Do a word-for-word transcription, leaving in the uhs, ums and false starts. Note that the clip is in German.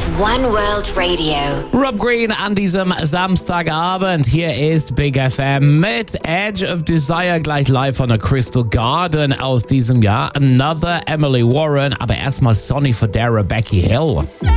One World Radio. Rob Green an diesem Samstagabend. Hier ist Big F M mit Edge of Desire gleich live von der Crystal Garden aus diesem Jahr. Another Emily Warren, aber erstmal Sonny Fodera, Becky Hill.